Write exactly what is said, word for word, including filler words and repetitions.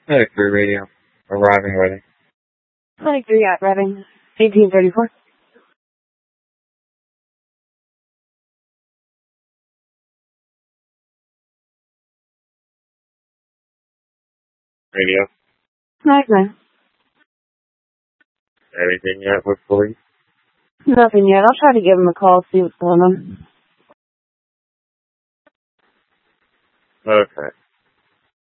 Medic three radio. Arriving ready. Medic three at Reading. eighteen thirty-four. Radio. Medic nine. Anything yet with police? Nothing yet. I'll try to give him a call, see what's going on. Okay.